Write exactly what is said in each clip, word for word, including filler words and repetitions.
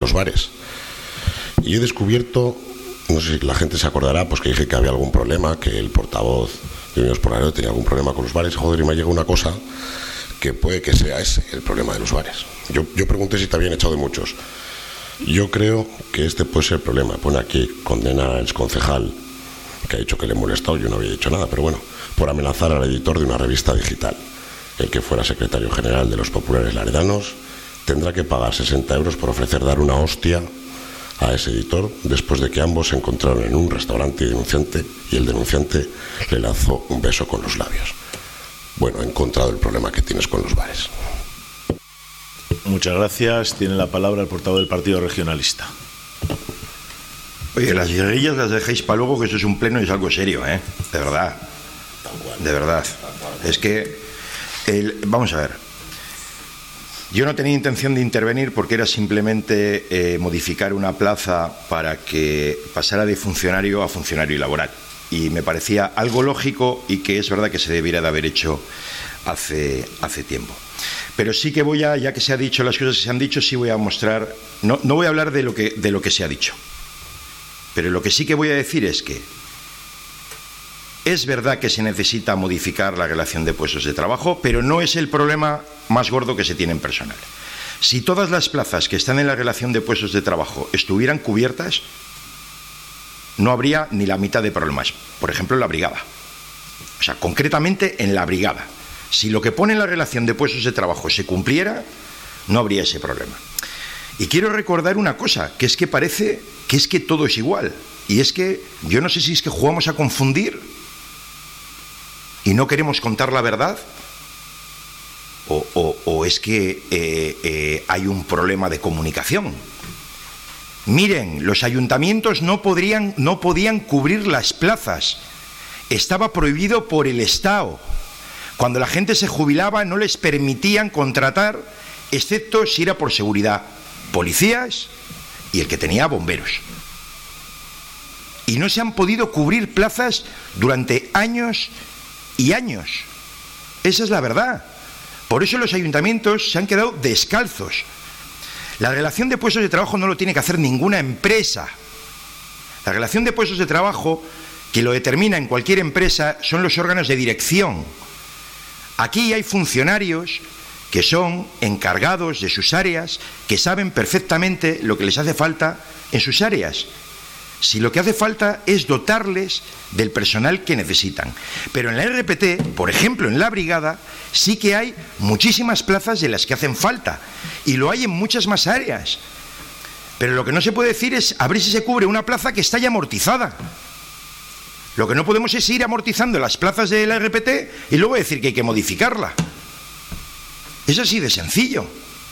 los bares. Y he descubierto, no sé si la gente se acordará, pues que dije que había algún problema, que el portavoz de Unidos por la Red tenía algún problema con los bares. Joder, y me llega una cosa que puede que sea ese el problema de los bares. Yo, yo pregunté si te habían echado de muchos. Yo creo que este puede ser el problema. Pone aquí, condena al exconcejal, que ha dicho que le he molestado, yo no había dicho nada, pero bueno, por amenazar al editor de una revista digital. El que fuera secretario general de los populares laredanos tendrá que pagar sesenta euros por ofrecer dar una hostia a ese editor después de que ambos se encontraron en un restaurante y, denunciante, y el denunciante le lanzó un beso con los labios. Bueno, he encontrado el problema que tienes con los bares. Muchas gracias. Tiene la palabra el portavoz del Partido Regionalista. Oye, las guerrillas las dejéis para luego, que esto es un pleno y es algo serio, ¿eh? De verdad. De verdad. Es que, el, vamos a ver. Yo no tenía intención de intervenir porque era simplemente eh, modificar una plaza para que pasara de funcionario a funcionario laboral. Y me parecía algo lógico y que es verdad que se debiera de haber hecho hace, hace tiempo. Pero sí que voy a, ya que se ha dicho las cosas que se han dicho, sí voy a mostrar, no, no voy a hablar de lo que, de lo que se ha dicho. Pero lo que sí que voy a decir es que es verdad que se necesita modificar la relación de puestos de trabajo, pero no es el problema más gordo que se tiene en personal. Si todas las plazas que están en la relación de puestos de trabajo estuvieran cubiertas, no habría ni la mitad de problemas. Por ejemplo, en la brigada. O sea, concretamente en la brigada. Si lo que pone en la relación de puestos de trabajo se cumpliera, no habría ese problema. Y quiero recordar una cosa, que es que parece que es que todo es igual. Y es que yo no sé si es que jugamos a confundir y no queremos contar la verdad, o, o, o es que eh, eh, hay un problema de comunicación. Miren, los ayuntamientos no podrían, no podían cubrir las plazas. Estaba prohibido por el Estado. Cuando la gente se jubilaba no les permitían contratar, excepto si era por seguridad, policías y el que tenía bomberos. Y no se han podido cubrir plazas durante años y años. Esa es la verdad. Por eso los ayuntamientos se han quedado descalzos. La relación de puestos de trabajo no lo tiene que hacer ninguna empresa. La relación de puestos de trabajo, que lo determina en cualquier empresa, son los órganos de dirección. Aquí hay funcionarios que son encargados de sus áreas, que saben perfectamente lo que les hace falta en sus áreas. Si lo que hace falta es dotarles del personal que necesitan. Pero en la R P T, por ejemplo, en la brigada, sí que hay muchísimas plazas de las que hacen falta. Y lo hay en muchas más áreas. Pero lo que no se puede decir es a ver si se cubre una plaza que está ya amortizada. Lo que no podemos es ir amortizando las plazas de la R P T y luego decir que hay que modificarla. Es así de sencillo.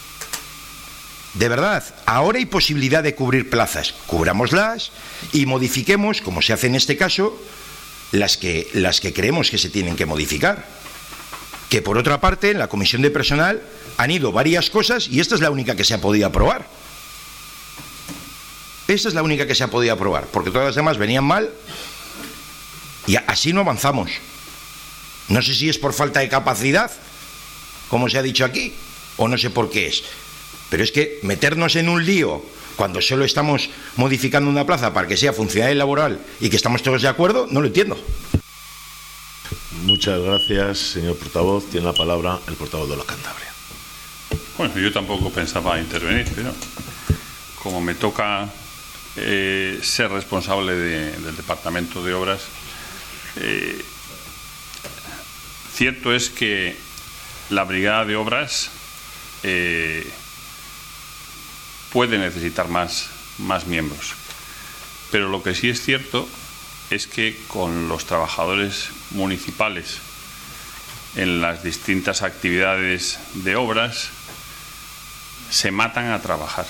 De verdad, ahora hay posibilidad de cubrir plazas. Cubrámoslas y modifiquemos, como se hace en este caso, las que, las que creemos que se tienen que modificar. Que por otra parte, en la comisión de personal han ido varias cosas y esta es la única que se ha podido aprobar. Esta es la única que se ha podido aprobar, porque todas las demás venían mal y así no avanzamos. No sé si es por falta de capacidad, como se ha dicho aquí, o no sé por qué es. Pero es que meternos en un lío cuando solo estamos modificando una plaza para que sea funcionario laboral y que estamos todos de acuerdo, no lo entiendo. Muchas gracias, señor portavoz. Tiene la palabra el portavoz de la Cantabria. Bueno, yo tampoco pensaba intervenir, pero como me toca eh, ser responsable de, del Departamento de Obras, eh, cierto es que la Brigada de Obras eh, puede necesitar más, más miembros. Pero lo que sí es cierto es que con los trabajadores municipales en las distintas actividades de obras se matan a trabajar.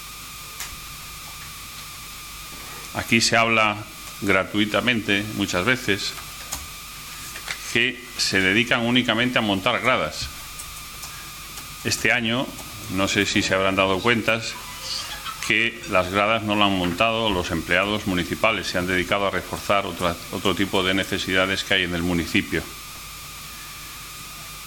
Aquí se habla gratuitamente muchas veces que se dedican únicamente a montar gradas. Este año, no sé si se habrán dado cuentas, que las gradas no lo han montado los empleados municipales, se han dedicado a reforzar otro, otro tipo de necesidades que hay en el municipio.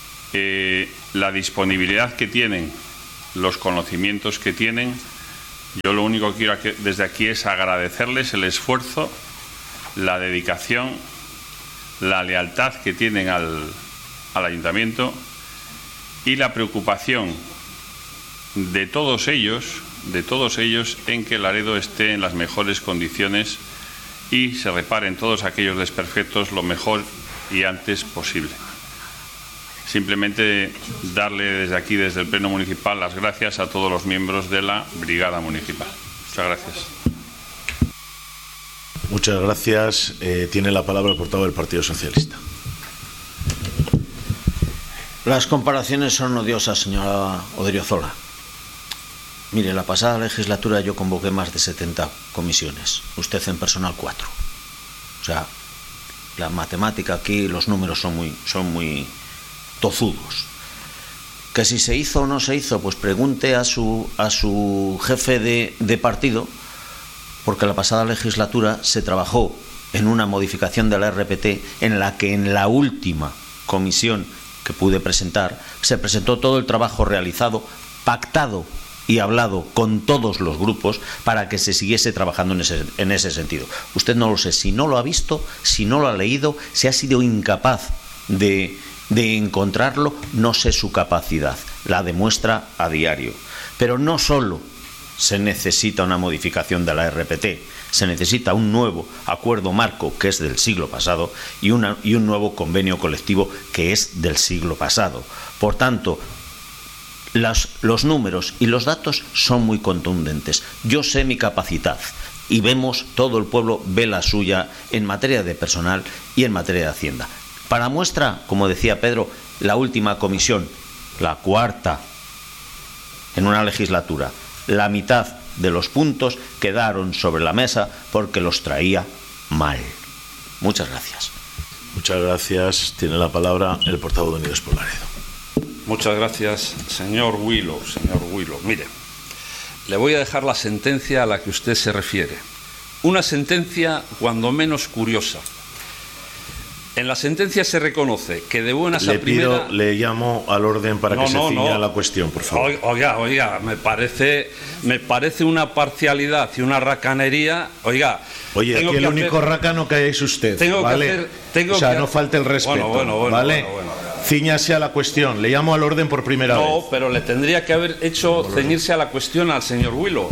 Eh, la disponibilidad que tienen, los conocimientos que tienen, Yo lo único que quiero desde aquí es agradecerles el esfuerzo, la dedicación, la lealtad que tienen al, al ayuntamiento y la preocupación de todos ellos, de todos ellos en que Laredo esté en las mejores condiciones y se reparen todos aquellos desperfectos lo mejor y antes posible. Simplemente darle desde aquí, desde el Pleno Municipal, las gracias a todos los miembros de la Brigada Municipal. Muchas gracias. Muchas gracias. Eh, tiene la palabra el portavoz del Partido Socialista. Las comparaciones son odiosas, señora Odriozola. Mire, la pasada legislatura yo convoqué más de setenta comisiones. Usted en personal cuatro. O sea, la matemática aquí, los números son muy, son muy tozudos. Que si se hizo o no se hizo, pues pregunte a su, a su jefe de, de partido, porque la pasada legislatura se trabajó en una modificación de la R P T en la que en la última comisión que pude presentar se presentó todo el trabajo realizado, pactado y hablado con todos los grupos para que se siguiese trabajando en ese, en ese sentido. Usted no lo sé, si no lo ha visto, si no lo ha leído, si ha sido incapaz de, de encontrarlo, no sé su capacidad, la demuestra a diario. Pero no solo se necesita una modificación de la R P T, se necesita un nuevo acuerdo marco que es del siglo pasado y, una, y un nuevo convenio colectivo que es del siglo pasado. Por tanto, Las, los números y los datos son muy contundentes. Yo sé mi capacidad y vemos, todo el pueblo ve la suya en materia de personal y en materia de Hacienda. Para muestra, como decía Pedro, la última comisión, la cuarta en una legislatura, la mitad de los puntos quedaron sobre la mesa porque los traía mal. Muchas gracias. Muchas gracias. Tiene la palabra el portavoz de Unidos por Laredo. Muchas gracias, señor Willow. Señor Willow, mire, le voy a dejar la sentencia a la que usted se refiere. Una sentencia cuando menos curiosa. En la sentencia se reconoce que de buenas le a primera... Pido, le llamo al orden para no, que no, se ciña no. la cuestión, por favor. Oiga, oiga, me parece, me parece una parcialidad y una racanería. Oiga, Oye, aquí el hacer... único racano que hay es usted. Tengo ¿vale? que hacer... Tengo o sea, que... no falte el respeto. Bueno, bueno, bueno, ¿vale? bueno, bueno. Cíñase a la cuestión. Le llamo al orden por primera no, vez. No, pero le tendría que haber hecho ceñirse a la cuestión al señor Willow.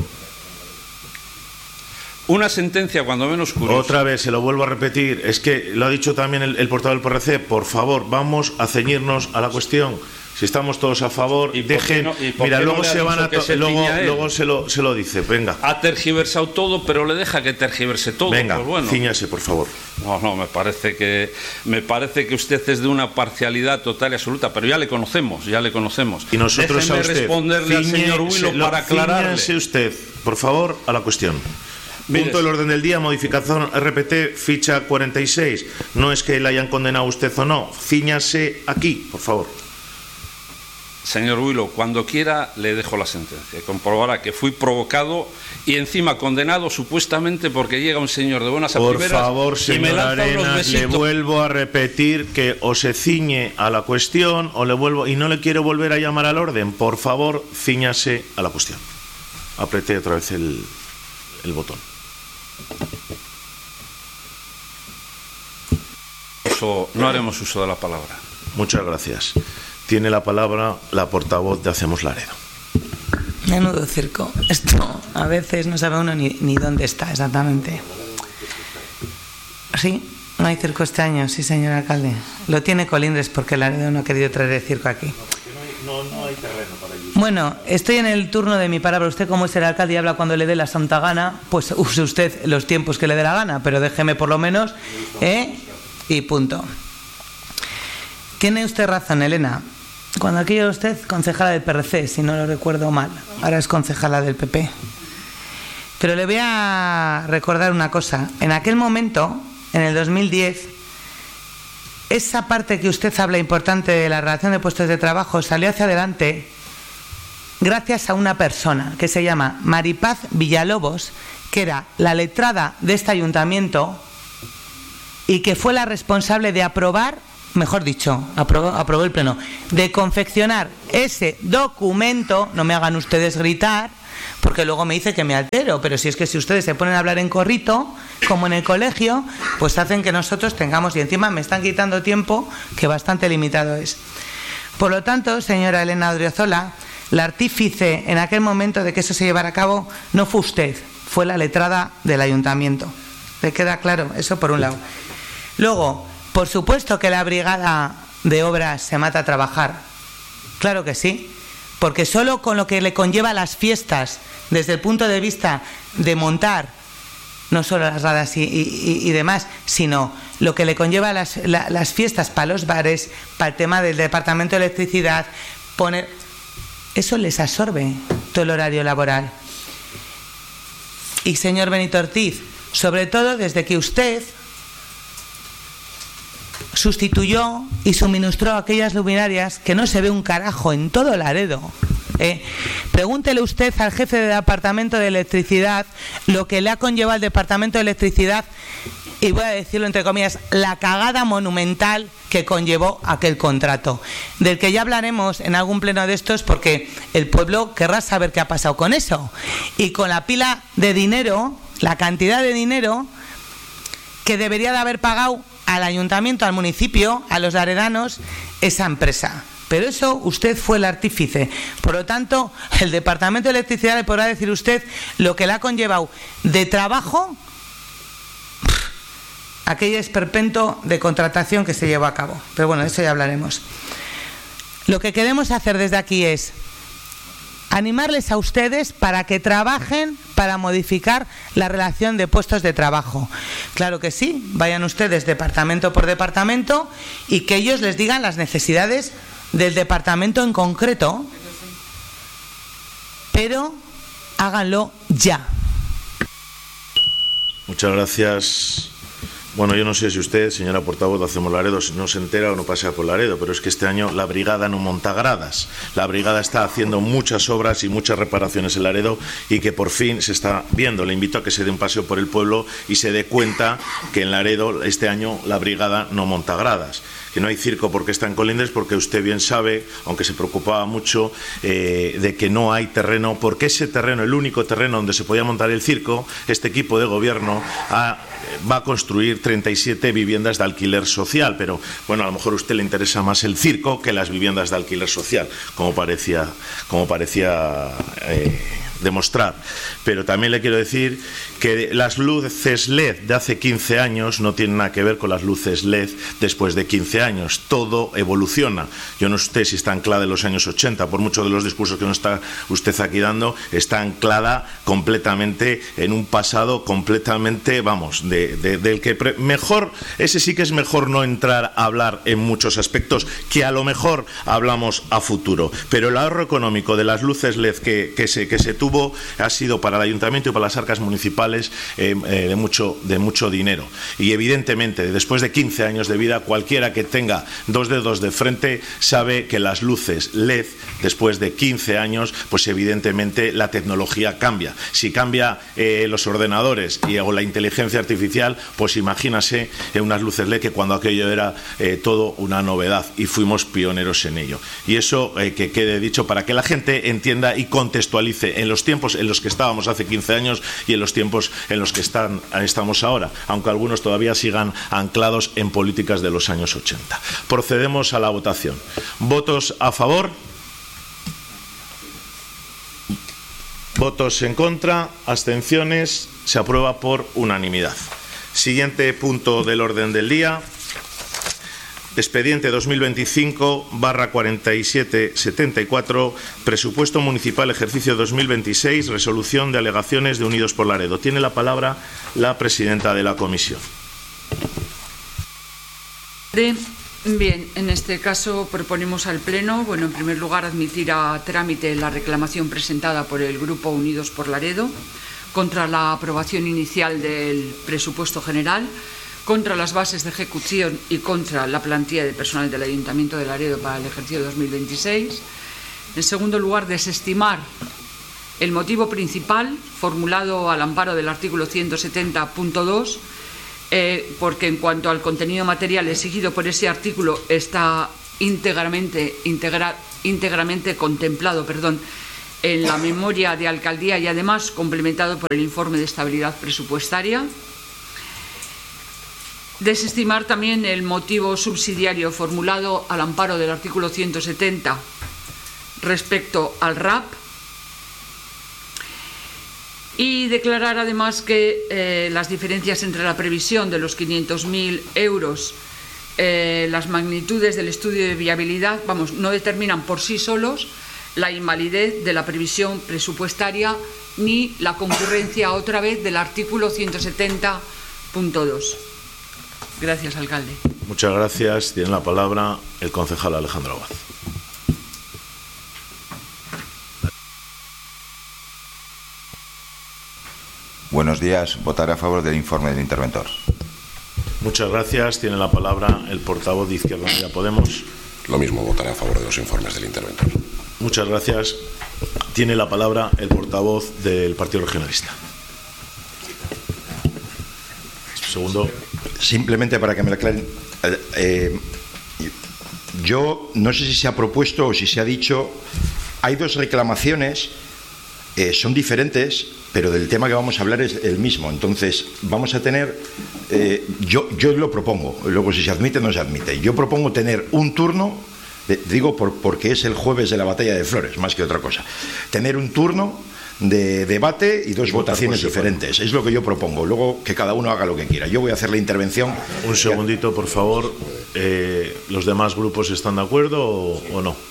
Una sentencia cuando menos curiosa. Otra vez, se lo vuelvo a repetir. Es que lo ha dicho también el, el portavoz del P R C. Por favor, vamos a ceñirnos a la cuestión. Si estamos todos a favor, ¿Y dejen. No, ¿y mira, no luego se van a. Se luego luego se, lo, se lo dice. Venga. Ha tergiversado todo, pero le deja que tergiverse todo. Venga, pues bueno. cíñase, por favor. No, no, me parece que me parece que usted es de una parcialidad total y absoluta, pero ya le conocemos, ya le conocemos. Y nosotros Déjeme a usted. responderle al señor Willow para aclararle. Cíñase usted, por favor, a la cuestión. Mire, Punto del orden del día, modificación R P T, ficha cuarenta y seis. No es que le hayan condenado a usted o no. Cíñase aquí, por favor. Señor Willow, cuando quiera le dejo la sentencia. Comprobará que fui provocado y encima condenado supuestamente porque llega un señor de buenas a Por primeras favor, y me señor lanza unos Arenas, le besitos. vuelvo a repetir que o se ciñe a la cuestión o le vuelvo... Y no le quiero volver a llamar al orden. Por favor, cíñase a la cuestión. Apreté otra vez el, el botón. Eso, no haremos uso de la palabra. Muchas gracias. Tiene la palabra la portavoz de Hacemos Laredo. Menudo circo. Esto a veces no sabe uno ni, ni dónde está exactamente. Sí, no hay circo este año, sí, señor alcalde. Lo tiene Colindres porque Laredo no ha querido traer el circo aquí. No, no hay terreno para ello. Bueno, estoy en el turno de mi palabra. Usted, como es el alcalde y habla cuando le dé la santa gana, pues use usted los tiempos que le dé la gana, pero déjeme por lo menos, ¿eh? Y punto. Tiene usted razón, Elena. Cuando aquí era usted concejala del P R C, si no lo recuerdo mal. Ahora es concejala del P P. Pero le voy a recordar una cosa. En aquel momento, en el dos mil diez, esa parte que usted habla importante de la relación de puestos de trabajo salió hacia adelante gracias a una persona que se llama Maripaz Villalobos, que era la letrada de este ayuntamiento y que fue la responsable de aprobar, mejor dicho, aprobó, aprobó el pleno, de confeccionar ese documento, no me hagan ustedes gritar, porque luego me dice que me altero, pero si es que si ustedes se ponen a hablar en corrito, como en el colegio, pues hacen que nosotros tengamos, y encima me están quitando tiempo que bastante limitado es. Por lo tanto, señora Elena Odriozola, la artífice en aquel momento de que eso se llevara a cabo no fue usted, fue la letrada del ayuntamiento. ¿Le queda claro? Eso por un lado. Luego, por supuesto que la brigada de obras se mata a trabajar. Claro que sí, porque solo con lo que le conlleva las fiestas, desde el punto de vista de montar, no solo las gradas y, y, y demás, sino lo que le conlleva las, la, las fiestas para los bares, para el tema del departamento de electricidad, poner... eso les absorbe todo el horario laboral. Y señor Benito Ortiz, sobre todo desde que usted sustituyó y suministró aquellas luminarias que no se ve un carajo en todo Laredo. Eh, pregúntele usted al jefe del departamento de electricidad lo que le ha conllevado al departamento de electricidad, y voy a decirlo entre comillas, la cagada monumental que conllevó aquel contrato, del que ya hablaremos en algún pleno de estos, porque el pueblo querrá saber qué ha pasado con eso, y con la pila de dinero, la cantidad de dinero que debería de haber pagado al ayuntamiento, al municipio, a los laredanos, esa empresa. Pero eso usted fue el artífice. Por lo tanto, el Departamento de Electricidad le podrá decir usted lo que le ha conllevado de trabajo aquel esperpento de contratación que se llevó a cabo. Pero bueno, de eso ya hablaremos. Lo que queremos hacer desde aquí es animarles a ustedes para que trabajen para modificar la relación de puestos de trabajo. Claro que sí, vayan ustedes departamento por departamento y que ellos les digan las necesidades del departamento en concreto, pero háganlo ya. Muchas gracias. Bueno, yo no sé si usted, señora portavoz de Hacemos Laredo, no se entera o no pasea por Laredo, pero es que este año la brigada no monta gradas. La brigada está haciendo muchas obras y muchas reparaciones en Laredo y que por fin se está viendo. Le invito a que se dé un paseo por el pueblo y se dé cuenta que en Laredo este año la brigada no monta gradas. Que no hay circo porque está en Colindres, porque usted bien sabe, aunque se preocupaba mucho, eh, de que no hay terreno, porque ese terreno, el único terreno donde se podía montar el circo, este equipo de gobierno ha, va a construir treinta y siete viviendas de alquiler social, pero bueno, a lo mejor a usted le interesa más el circo que las viviendas de alquiler social, como parecía, como parecía eh, demostrar. Pero también le quiero decir que las luces L E D de hace quince años no tienen nada que ver con las luces L E D después de quince años. Todo evoluciona. Yo no sé si está anclada en los años ochenta, por muchos de los discursos que nos está usted aquí dando, está anclada completamente en un pasado completamente, vamos, de, de, del que pre mejor, ese sí que es mejor no entrar a hablar en muchos aspectos, que a lo mejor hablamos a futuro. Pero el ahorro económico de las luces L E D que, que, se, que se tuvo ha sido para el ayuntamiento y para las arcas municipales eh, eh, de, mucho, de mucho dinero. Y evidentemente, después de quince años de vida, cualquiera que tenga dos dedos de frente sabe que las luces L E D, después de quince años, pues evidentemente la tecnología cambia. Si cambia eh, los ordenadores y o la inteligencia artificial, pues imagínase eh, unas luces L E D que cuando aquello era eh, todo una novedad, y fuimos pioneros en ello. Y eso eh, que quede dicho para que la gente entienda y contextualice en los tiempos en los que estábamos hace quince años y en los tiempos en los que están, estamos ahora, aunque algunos todavía sigan anclados en políticas de los años ochenta. Procedemos a la votación. ¿Votos a favor? ¿Votos en contra? ¿Abstenciones? Se aprueba por unanimidad. Siguiente punto del orden del día. Expediente dos mil veinticinco barra cuarenta y siete setenta y cuatro, Presupuesto Municipal Ejercicio dos mil veintiséis, Resolución de Alegaciones de Unidos por Laredo. Tiene la palabra la presidenta de la comisión. Bien, en este caso proponemos al Pleno, bueno, en primer lugar, admitir a trámite la reclamación presentada por el Grupo Unidos por Laredo contra la aprobación inicial del presupuesto general, contra las bases de ejecución y contra la plantilla de personal del Ayuntamiento de Laredo para el ejercicio dos mil veintiséis. En segundo lugar, desestimar el motivo principal formulado al amparo del artículo ciento setenta punto dos, eh, porque en cuanto al contenido material exigido por ese artículo está íntegramente, integra, íntegramente contemplado perdón, en la memoria de alcaldía y además complementado por el informe de estabilidad presupuestaria. Desestimar también el motivo subsidiario formulado al amparo del artículo ciento setenta respecto al R A P. Y declarar además que eh, las diferencias entre la previsión de los quinientos mil euros, eh, las magnitudes del estudio de viabilidad, vamos, no determinan por sí solos la invalidez de la previsión presupuestaria ni la concurrencia otra vez del artículo ciento setenta punto dos. Gracias, alcalde. Muchas gracias. Tiene la palabra el concejal Alejandro Abad. Buenos días. Votaré a favor del informe del interventor. Muchas gracias. Tiene la palabra el portavoz de Izquierda Unida Podemos. Lo mismo, votaré a favor de los informes del interventor. Muchas gracias. Tiene la palabra el portavoz del Partido Regionalista. Segundo. Simplemente para que me lo aclaren. Eh, eh, yo no sé si se ha propuesto o si se ha dicho, hay dos reclamaciones, eh, son diferentes, pero del tema que vamos a hablar es el mismo. Entonces, vamos a tener, eh, yo, yo lo propongo, luego si se admite o no se admite. Yo propongo tener un turno, de, digo por, porque es el jueves de la batalla de Flores, más que otra cosa. Tener un turno de debate y dos y votaciones diferentes. Es lo que yo propongo. Luego que cada uno haga lo que quiera. Yo voy a hacer la intervención. Un segundito, por favor. Eh, ¿Los demás grupos están de acuerdo o, o no?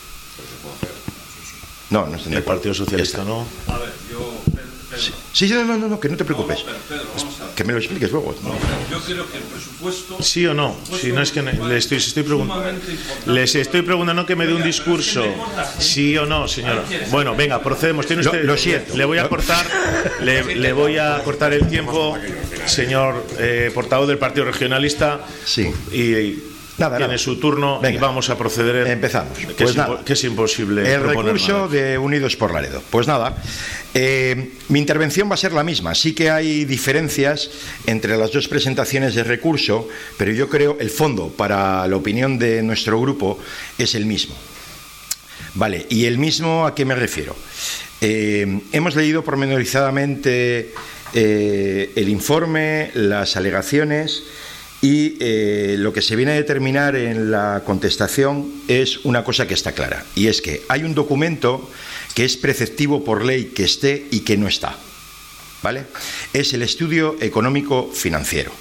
No, no están de acuerdo. El Partido Socialista no. A ver, yo... Sí, sí, no, no, no, no, que no te preocupes. No, no, Pedro, vamos a ver. Que me lo expliques luego. No, yo creo que el presupuesto... ¿Sí o no? Si no es que le estoy, estoy preguntando. Les estoy preguntando que me dé un discurso. ¿Sí o no, señora? Bueno, venga, procedemos. ¿Tiene usted? Lo, lo siento. Le voy a cortar, le, le voy a cortar el tiempo, señor eh, portavoz del Partido Regionalista. Sí. Y Nada, tiene nada. su turno. Venga. Y vamos a proceder. Empezamos. Que, Pues es, nada. impo que es imposible. El proponer recurso nada. de Unidos por Laredo. Pues nada, eh, mi intervención va a ser la misma. Sí que hay diferencias entre las dos presentaciones de recurso, pero yo creo el fondo para la opinión de nuestro grupo es el mismo. Vale, ¿y el mismo a qué me refiero? Eh, hemos leído pormenorizadamente eh, el informe, las alegaciones. Y eh, lo que se viene a determinar en la contestación es una cosa que está clara, y es que hay un documento que es preceptivo por ley que esté y que no está, ¿vale? Es el estudio económico financiero.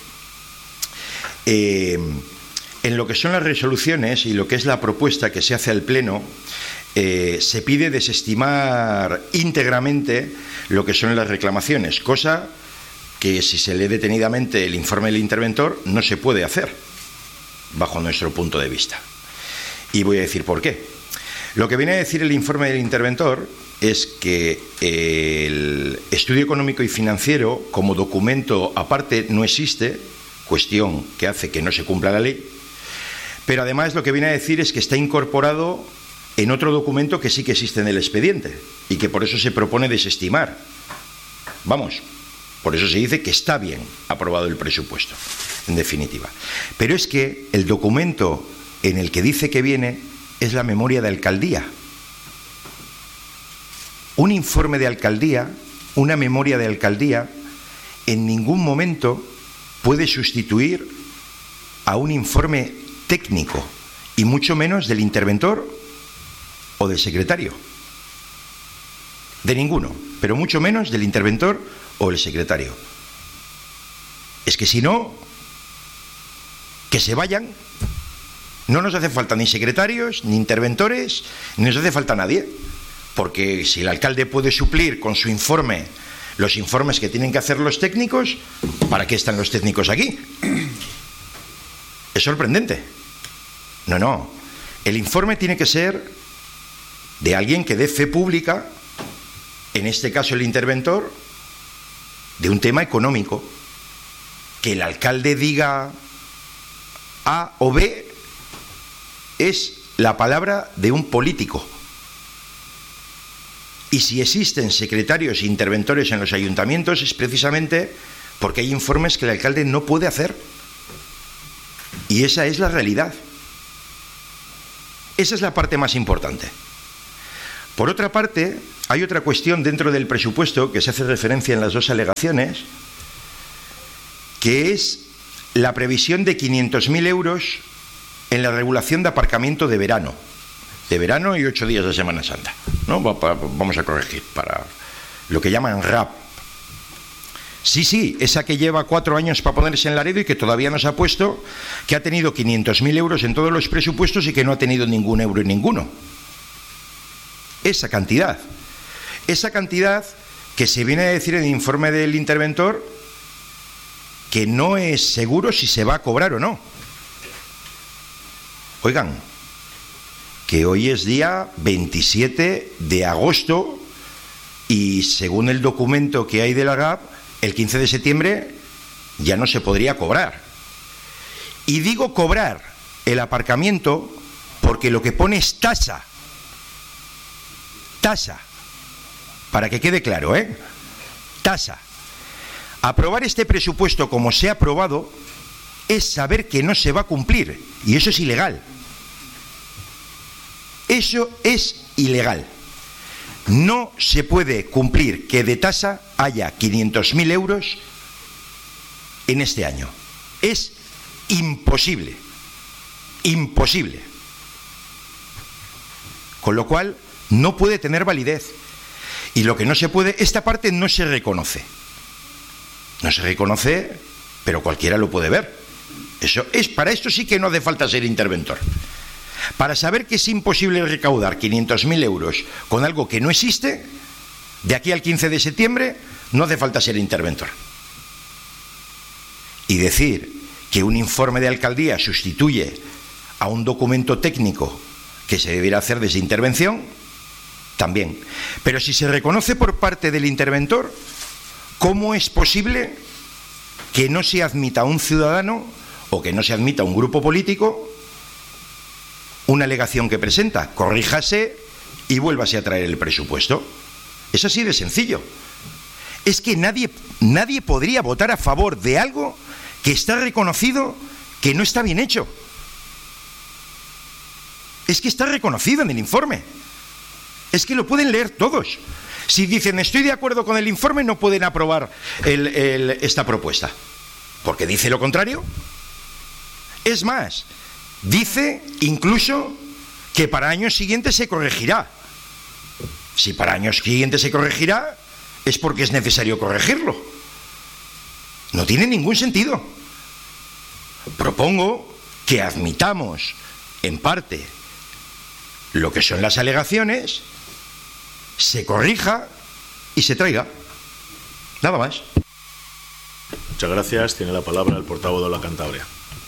Eh, en lo que son las resoluciones y lo que es la propuesta que se hace al Pleno, eh, se pide desestimar íntegramente lo que son las reclamaciones, cosa que si se lee detenidamente el informe del interventor no se puede hacer, bajo nuestro punto de vista. Y voy a decir por qué. Lo que viene a decir el informe del interventor es que el estudio económico y financiero, como documento aparte, no existe, cuestión que hace que no se cumpla la ley, pero además lo que viene a decir es que está incorporado en otro documento que sí que existe en el expediente y que por eso se propone desestimar. Vamos. Por eso se dice que está bien aprobado el presupuesto, en definitiva. Pero es que el documento en el que dice que viene es la memoria de alcaldía. Un informe de alcaldía, una memoria de alcaldía, en ningún momento puede sustituir a un informe técnico, y mucho menos del interventor o del secretario. De ninguno, pero mucho menos del interventor o el secretario. Es que si no, que se vayan. No nos hace falta ni secretarios, ni interventores, ni nos hace falta nadie. Porque si el alcalde puede suplir con su informe los informes que tienen que hacer los técnicos, ¿para qué están los técnicos aquí? Es sorprendente. No, no. El informe tiene que ser de alguien que dé fe pública, en este caso el interventor, de un tema económico. Que el alcalde diga A o B es la palabra de un político. Y si existen secretarios e interventores en los ayuntamientos es precisamente porque hay informes que el alcalde no puede hacer. Y esa es la realidad. Esa es la parte más importante. Por otra parte, hay otra cuestión dentro del presupuesto que se hace referencia en las dos alegaciones, que es la previsión de quinientos mil euros en la regulación de aparcamiento de verano. De verano y ocho días de Semana Santa, ¿no? Vamos a corregir, para lo que llaman R A P. Sí, sí, esa que lleva cuatro años para ponerse en Laredo y que todavía nos ha puesto que ha tenido quinientos mil euros en todos los presupuestos y que no ha tenido ningún euro en ninguno. Esa cantidad. Esa cantidad que se viene a decir en el informe del interventor que no es seguro si se va a cobrar o no. Oigan, que hoy es día veintisiete de agosto y según el documento que hay de la R A P, el quince de septiembre ya no se podría cobrar. Y digo cobrar el aparcamiento porque lo que pone es tasa. Tasa. Para que quede claro, ¿eh? Tasa. Aprobar este presupuesto como se ha aprobado es saber que no se va a cumplir. Y eso es ilegal. Eso es ilegal. No se puede cumplir que de tasa haya quinientos mil euros en este año. Es imposible. Imposible. Con lo cual, no puede tener validez. Y lo que no se puede, esta parte no se reconoce. No se reconoce, pero cualquiera lo puede ver. Eso es, para esto sí que no hace falta ser interventor. Para saber que es imposible recaudar quinientos mil euros con algo que no existe, de aquí al quince de septiembre, no hace falta ser interventor. Y decir que un informe de alcaldía sustituye a un documento técnico que se debiera hacer desde intervención, también. Pero si se reconoce por parte del interventor, ¿cómo es posible que no se admita a un ciudadano o que no se admita a un grupo político una alegación que presenta? Corríjase y vuélvase a traer el presupuesto. Es así de sencillo. Es que nadie, nadie podría votar a favor de algo que está reconocido que no está bien hecho. Es que está reconocido en el informe. Es que lo pueden leer todos. Si dicen estoy de acuerdo con el informe, no pueden aprobar el, el, esta propuesta. Porque dice lo contrario. Es más, dice incluso que para años siguientes se corregirá. Si para años siguientes se corregirá, es porque es necesario corregirlo. No tiene ningún sentido. Propongo que admitamos, en parte, lo que son las alegaciones, se corrija y se traiga. Nada más. Muchas gracias. Tiene la palabra el portavoz de la Cantabria.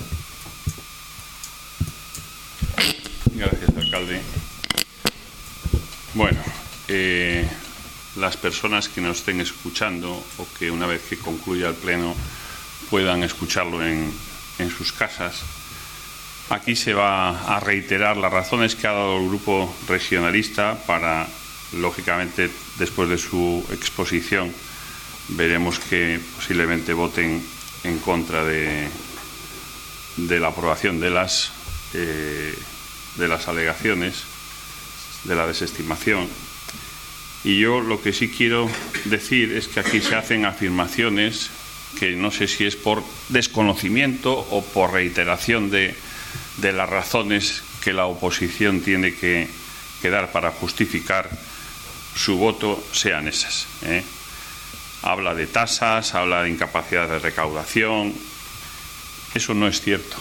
Gracias, alcalde. Bueno, eh, las personas que nos estén escuchando o que una vez que concluya el pleno puedan escucharlo en, en sus casas, aquí se va a reiterar las razones que ha dado el grupo regionalista para, lógicamente, después de su exposición, veremos que posiblemente voten en contra de, de la aprobación de las eh, de las alegaciones, de la desestimación. Y yo lo que sí quiero decir es que aquí se hacen afirmaciones que no sé si es por desconocimiento o por reiteración de, de las razones que la oposición tiene que, que dar para justificar su voto, sean esas, ¿eh? Habla de tasas, habla de incapacidad de recaudación. Eso no es cierto.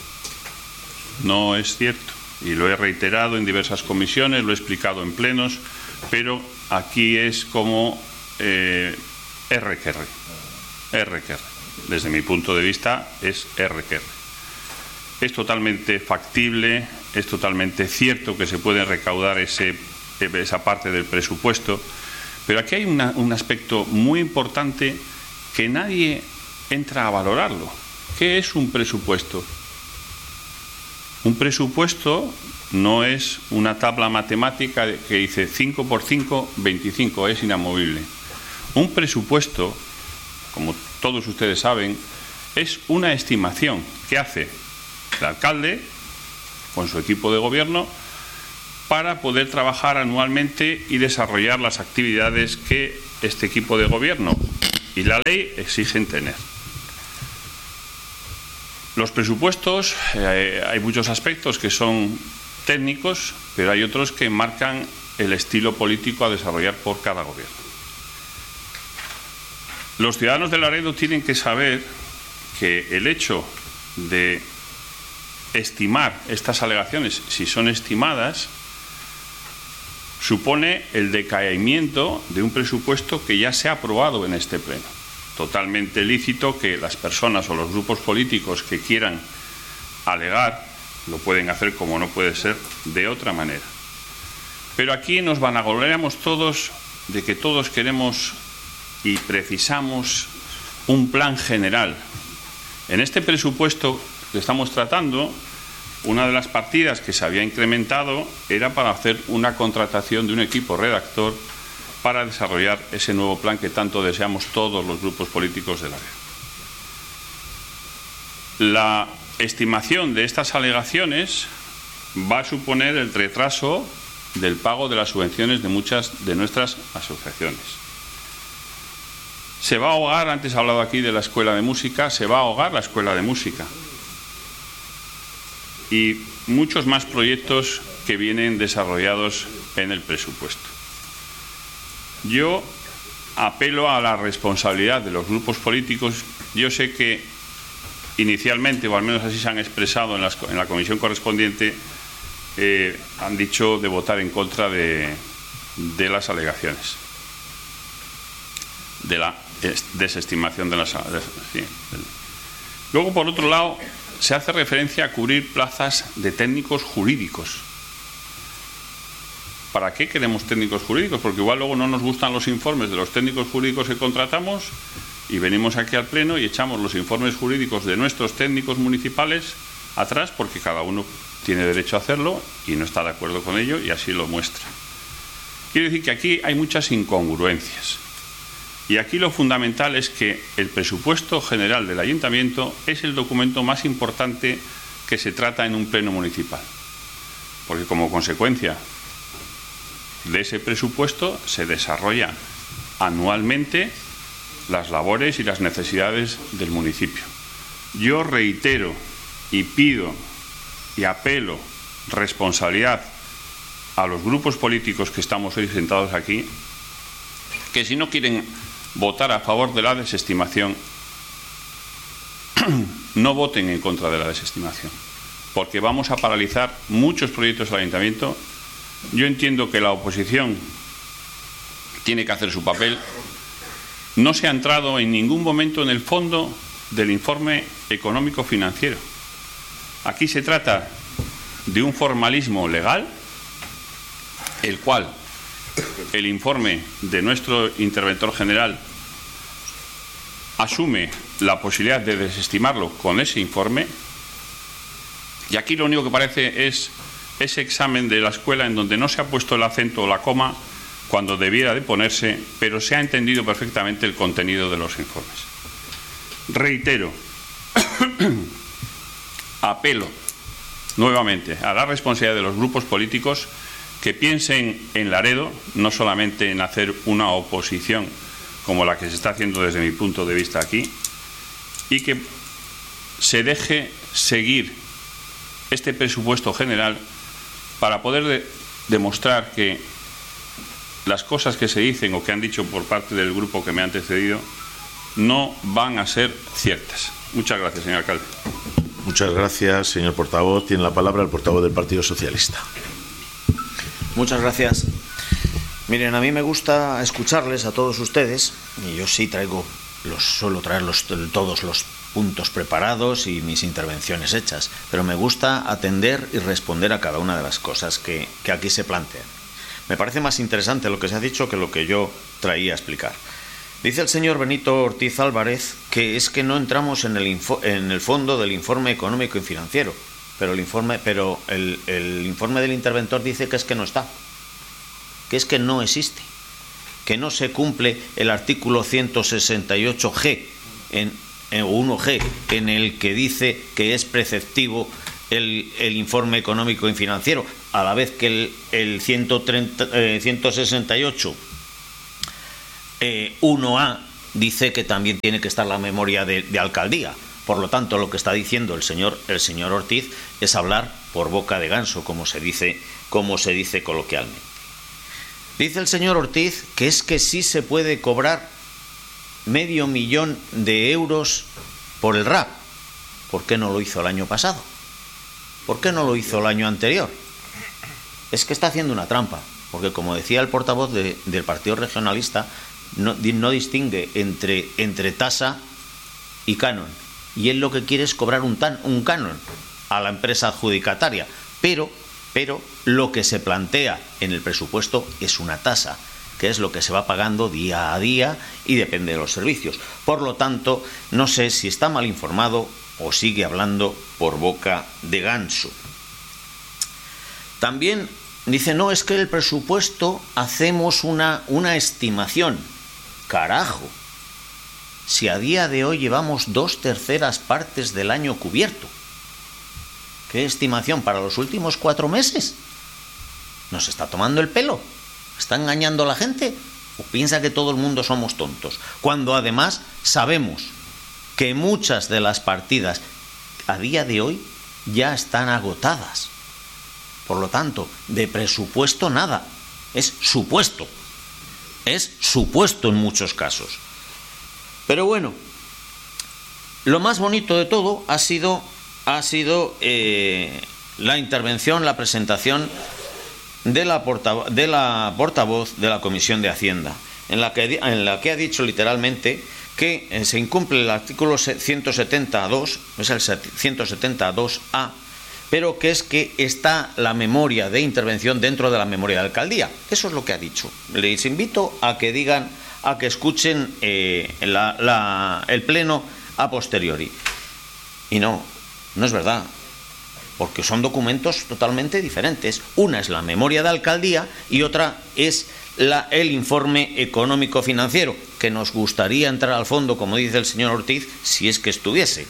No es cierto. Y lo he reiterado en diversas comisiones, lo he explicado en plenos, pero aquí es como eh, R que R. R que R. Desde mi punto de vista es R que R. Es totalmente factible, es totalmente cierto que se puede recaudar ese, esa parte del presupuesto, pero aquí hay una, un aspecto muy importante que nadie entra a valorarlo. ¿Qué es un presupuesto? Un presupuesto no es una tabla matemática que dice cinco por cinco, veinticinco, es inamovible. Un presupuesto, como todos ustedes saben, es una estimación que hace el alcalde con su equipo de gobierno para poder trabajar anualmente y desarrollar las actividades que este equipo de gobierno y la ley exigen tener. Los presupuestos, eh, hay muchos aspectos que son técnicos, pero hay otros que marcan el estilo político a desarrollar por cada gobierno. Los ciudadanos de Laredo tienen que saber que el hecho de estimar estas alegaciones, si son estimadas, supone el decaimiento de un presupuesto que ya se ha aprobado en este pleno. Totalmente lícito que las personas o los grupos políticos que quieran alegar lo pueden hacer, como no puede ser de otra manera. Pero aquí nos vanagloriamos todos de que todos queremos y precisamos un plan general. En este presupuesto que estamos tratando, una de las partidas que se había incrementado era para hacer una contratación de un equipo redactor para desarrollar ese nuevo plan que tanto deseamos todos los grupos políticos de la Laredo. La estimación de estas alegaciones va a suponer el retraso del pago de las subvenciones de muchas de nuestras asociaciones. Se va a ahogar, antes he hablado aquí de la Escuela de Música, se va a ahogar la Escuela de Música. Y muchos más proyectos que vienen desarrollados en el presupuesto. Yo apelo a la responsabilidad de los grupos políticos. Yo sé que inicialmente, o al menos así se han expresado en, las, en la comisión correspondiente, eh, han dicho de votar en contra de, de las alegaciones, de la desestimación de las... De, sí. Luego, por otro lado, se hace referencia a cubrir plazas de técnicos jurídicos. ¿Para qué queremos técnicos jurídicos? Porque igual luego no nos gustan los informes de los técnicos jurídicos que contratamos y venimos aquí al pleno y echamos los informes jurídicos de nuestros técnicos municipales atrás, porque cada uno tiene derecho a hacerlo y no está de acuerdo con ello y así lo muestra. Quiere decir que aquí hay muchas incongruencias. Y aquí lo fundamental es que el presupuesto general del ayuntamiento es el documento más importante que se trata en un pleno municipal. Porque como consecuencia de ese presupuesto se desarrollan anualmente las labores y las necesidades del municipio. Yo reitero y pido y apelo responsabilidad a los grupos políticos que estamos hoy sentados aquí, que si no quieren votar a favor de la desestimación, no voten en contra de la desestimación, porque vamos a paralizar muchos proyectos del ayuntamiento. Yo entiendo que la oposición tiene que hacer su papel. No se ha entrado en ningún momento en el fondo del informe económico financiero. Aquí se trata de un formalismo legal, el cual el informe de nuestro interventor general asume la posibilidad de desestimarlo con ese informe, y aquí lo único que parece es ese examen de la escuela en donde no se ha puesto el acento o la coma cuando debiera de ponerse, pero se ha entendido perfectamente el contenido de los informes. Reitero, apelo nuevamente a la responsabilidad de los grupos políticos que piensen en Laredo, no solamente en hacer una oposición como la que se está haciendo desde mi punto de vista aquí, y que se deje seguir este presupuesto general para poder de, demostrar que las cosas que se dicen o que han dicho por parte del grupo que me ha antecedido no van a ser ciertas. Muchas gracias, señor alcalde. Muchas gracias, señor portavoz. Tiene la palabra el portavoz del Partido Socialista. Muchas gracias. Miren, a mí me gusta escucharles a todos ustedes, y yo sí traigo, los suelo traer los, todos los puntos preparados y mis intervenciones hechas, pero me gusta atender y responder a cada una de las cosas que, que aquí se plantean. Me parece más interesante lo que se ha dicho que lo que yo traía a explicar. Dice el señor Benito Ortiz Álvarez que es que no entramos en el, info, en el fondo del informe económico y financiero, pero el informe, pero el, el informe del interventor dice que es que no está, que es que no existe, que no se cumple el artículo ciento sesenta y ocho G en, en uno G, en el que dice que es preceptivo el, el informe económico y financiero, a la vez que el, el ciento treinta, eh, ciento sesenta y ocho eh, uno A dice que también tiene que estar la memoria de, de alcaldía. Por lo tanto, lo que está diciendo el señor, el señor Ortiz es hablar por boca de ganso, como se dice, como se dice coloquialmente. Dice el señor Ortiz que es que sí se puede cobrar medio millón de euros por el R A P. ¿Por qué no lo hizo el año pasado? ¿Por qué no lo hizo el año anterior? Es que está haciendo una trampa, porque como decía el portavoz de, del Partido Regionalista, no, no distingue entre, entre tasa y canon. Y él lo que quiere es cobrar un, tan, un canon a la empresa adjudicataria. Pero, pero lo que se plantea en el presupuesto es una tasa, que es lo que se va pagando día a día y depende de los servicios. Por lo tanto, no sé si está mal informado o sigue hablando por boca de ganso. También dice, no, es que el presupuesto hacemos una, una estimación. Carajo, si a día de hoy llevamos dos terceras partes del año cubierto. ¿Qué estimación para los últimos cuatro meses? ¿Nos está tomando el pelo? ¿Está engañando a la gente? ¿O piensa que todo el mundo somos tontos? Cuando además sabemos que muchas de las partidas a día de hoy ya están agotadas. Por lo tanto, de presupuesto nada. Es supuesto. Es supuesto en muchos casos. Pero bueno, lo más bonito de todo ha sido, ha sido eh, la intervención, la presentación de la, portavoz, de la portavoz de la Comisión de Hacienda, en la que, en la que ha dicho literalmente que eh, se incumple el artículo ciento setenta y dos, es el ciento setenta y dos A, pero que es que está la memoria de intervención dentro de la memoria de alcaldía. Eso es lo que ha dicho. Les invito a que digan, a que escuchen eh, la, la, el pleno a posteriori. Y no, no es verdad, porque son documentos totalmente diferentes. Una es la memoria de alcaldía y otra es la, el informe económico financiero, que nos gustaría entrar al fondo, como dice el señor Ortiz, si es que estuviese.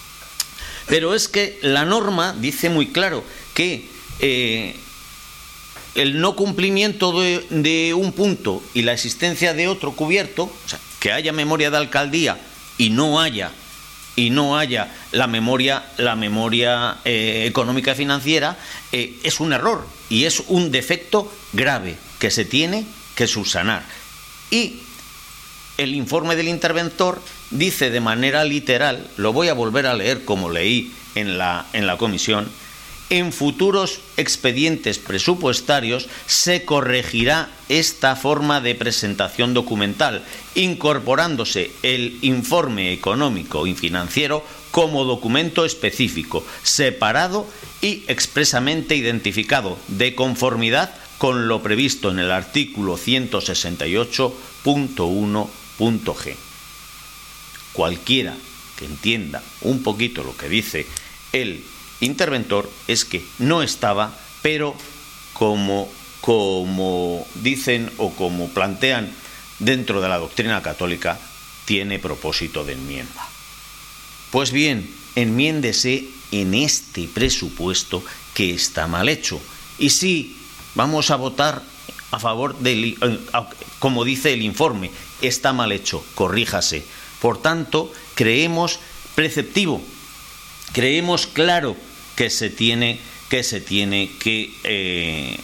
Pero es que la norma dice muy claro que eh, el no cumplimiento de, de un punto y la existencia de otro cubierto, o sea, que haya memoria de alcaldía y no haya y no haya la memoria la memoria eh, económica y financiera, eh, es un error y es un defecto grave que se tiene que subsanar. Y el informe del interventor dice de manera literal, lo voy a volver a leer como leí en la, en la comisión: en futuros expedientes presupuestarios se corregirá esta forma de presentación documental, incorporándose el informe económico y financiero como documento específico, separado y expresamente identificado, de conformidad con lo previsto en el artículo ciento sesenta y ocho punto uno punto G. Cualquiera que entienda un poquito lo que dice el interventor es que no estaba, pero como, como dicen o como plantean dentro de la doctrina católica, tiene propósito de enmienda. Pues bien, enmiéndese en este presupuesto que está mal hecho. Y sí, vamos a votar a favor del, como dice el informe, está mal hecho, corríjase. Por tanto, creemos preceptivo, creemos claro que se tiene que se tiene que eh,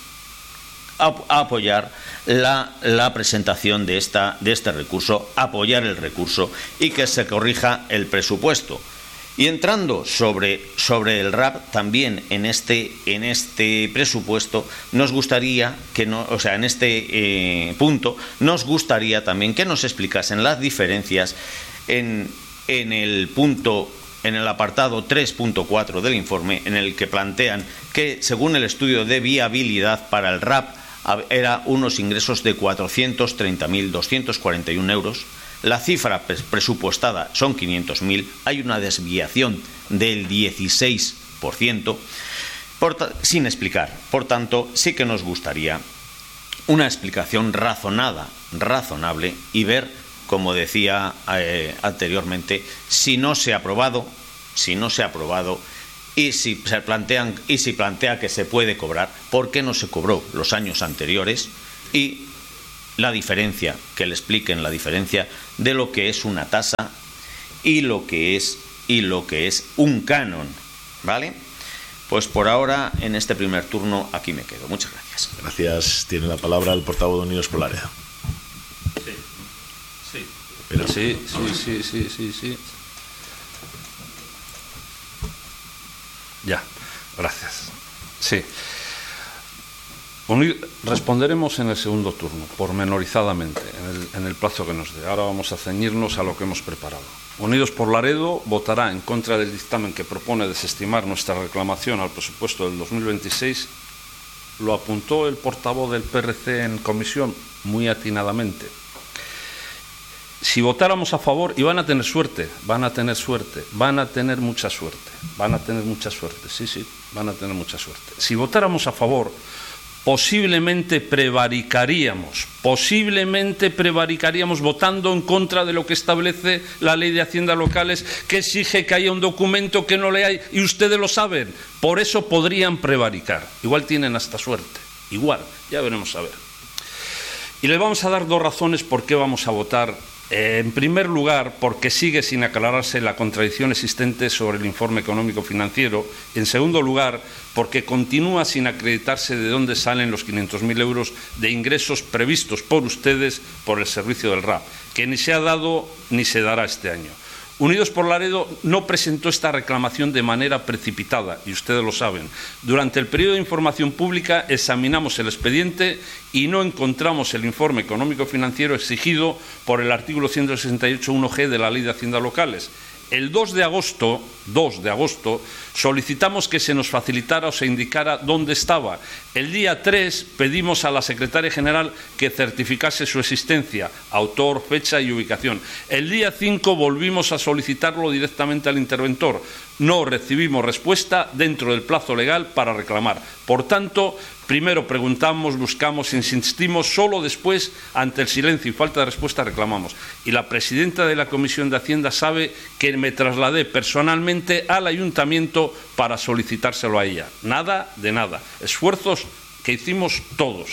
ap apoyar la, la presentación de esta de este recurso, apoyar el recurso y que se corrija el presupuesto. Y entrando sobre sobre el R A P, también en este en este presupuesto nos gustaría que no, o sea, en este eh, punto nos gustaría también que nos explicasen las diferencias en en el punto en el apartado tres punto cuatro del informe, en el que plantean que según el estudio de viabilidad para el R A P era unos ingresos de cuatrocientos treinta mil doscientos cuarenta y uno euros. La cifra presupuestada son quinientos mil, hay una desviación del dieciséis por ciento, por sin explicar. Por tanto, sí que nos gustaría una explicación razonada, razonable, y ver, como decía eh, anteriormente, si no se ha aprobado, si no se ha aprobado Y si se plantean y si plantea que se puede cobrar, ¿por qué no se cobró los años anteriores? Y la diferencia, que le expliquen la diferencia de lo que es una tasa y lo que es y lo que es un canon, ¿vale? Pues por ahora, en este primer turno, aquí me quedo. Muchas gracias. Gracias. Tiene la palabra el portavoz de Unidos por Laredo. Sí, sí. Pero, sí, sí, sí, sí, sí, sí. Ya, gracias. Sí. Unir, responderemos en el segundo turno, pormenorizadamente, en el, en el plazo que nos dé. Ahora vamos a ceñirnos a lo que hemos preparado. Unidos por Laredo votará en contra del dictamen que propone desestimar nuestra reclamación al presupuesto del dos mil veintiséis. Lo apuntó el portavoz del P R C en comisión muy atinadamente. Si votáramos a favor, y van a tener suerte, van a tener suerte, van a tener mucha suerte, van a tener mucha suerte, sí, sí, van a tener mucha suerte. Si votáramos a favor, posiblemente prevaricaríamos, posiblemente prevaricaríamos votando en contra de lo que establece la Ley de Haciendas Locales, que exige que haya un documento que no le hay, y ustedes lo saben. Por eso podrían prevaricar. Igual tienen hasta suerte, igual, ya veremos a ver. Y les vamos a dar dos razones por qué vamos a votar. Eh, en primer lugar, porque sigue sin aclararse la contradicción existente sobre el informe económico financiero. En segundo lugar, porque continúa sin acreditarse de dónde salen los quinientos mil euros de ingresos previstos por ustedes por el servicio del R A P, que ni se ha dado ni se dará este año. Unidos por Laredo no presentó esta reclamación de manera precipitada, y ustedes lo saben. Durante el periodo de información pública examinamos el expediente y no encontramos el informe económico-financiero exigido por el artículo ciento sesenta y ocho punto uno ge de la Ley de Haciendas Locales. El dos de agosto, dos de agosto, solicitamos que se nos facilitara o se indicara dónde estaba. El día tres pedimos a la secretaria general que certificase su existencia, autor, fecha y ubicación. El día cinco volvimos a solicitarlo directamente al interventor. No recibimos respuesta dentro del plazo legal para reclamar. Por tanto, primero preguntamos, buscamos, insistimos, solo después, ante el silencio y falta de respuesta, reclamamos. Y la presidenta de la Comisión de Hacienda sabe que me trasladé personalmente al ayuntamiento para solicitárselo a ella. Nada de nada. Esfuerzos que hicimos todos.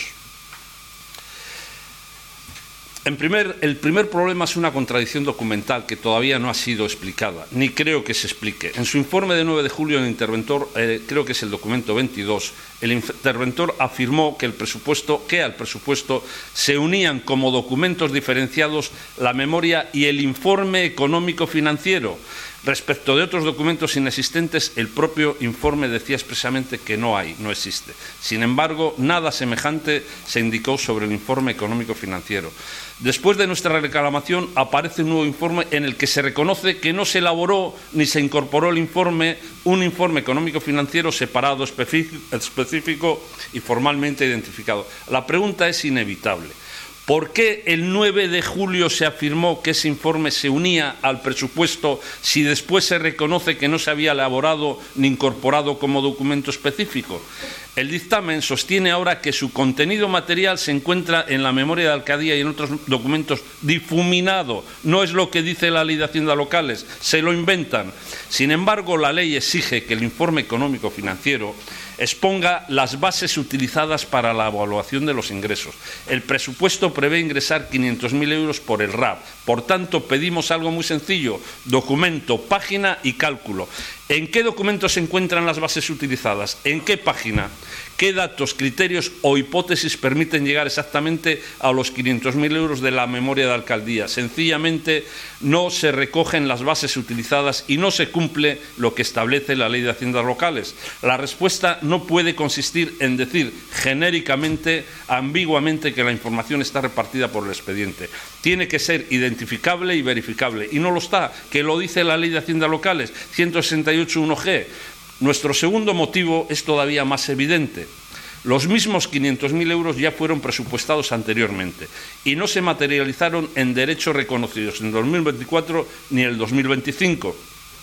En primer, el primer problema es una contradicción documental que todavía no ha sido explicada, ni creo que se explique. En su informe de nueve de julio, el interventor, eh, creo que es el documento veintidós, el interventor afirmó que, el presupuesto, que al presupuesto se unían como documentos diferenciados la memoria y el informe económico financiero. Respecto de otros documentos inexistentes, el propio informe decía expresamente que no hay, no existe. Sin embargo, nada semejante se indicó sobre el informe económico financiero. Después de nuestra reclamación aparece un nuevo informe en el que se reconoce que no se elaboró ni se incorporó el informe, un informe económico financiero separado, específico y formalmente identificado. La pregunta es inevitable. ¿Por qué el nueve de julio se afirmó que ese informe se unía al presupuesto si después se reconoce que no se había elaborado ni incorporado como documento específico? El dictamen sostiene ahora que su contenido material se encuentra en la memoria de alcaldía y en otros documentos difuminado. No es lo que dice la Ley de Haciendas Locales, se lo inventan. Sin embargo, la ley exige que el informe económico financiero exponga las bases utilizadas para la evaluación de los ingresos. El presupuesto prevé ingresar quinientos mil euros por el R A P. Por tanto, pedimos algo muy sencillo: documento, página y cálculo. ¿En qué documento se encuentran las bases utilizadas? ¿En qué página? ¿Qué datos, criterios o hipótesis permiten llegar exactamente a los quinientos mil euros de la memoria de alcaldía? Sencillamente no se recogen las bases utilizadas y no se cumple lo que establece la Ley de Haciendas Locales. La respuesta no puede consistir en decir genéricamente, ambiguamente, que la información está repartida por el expediente. Tiene que ser identificable y verificable, y no lo está, que lo dice la Ley de Haciendas Locales, ciento sesenta y ocho punto uno ge. Nuestro segundo motivo es todavía más evidente. Los mismos quinientos mil euros ya fueron presupuestados anteriormente y no se materializaron en derechos reconocidos en dos mil veinticuatro ni en el dos mil veinticinco.